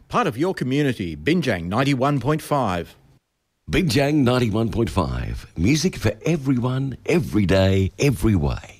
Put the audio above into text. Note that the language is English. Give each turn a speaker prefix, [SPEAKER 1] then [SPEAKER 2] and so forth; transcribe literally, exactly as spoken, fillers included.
[SPEAKER 1] Part of your community, Binjang ninety-one point five.
[SPEAKER 2] Binjang ninety-one point five. Music for everyone, every day, every way.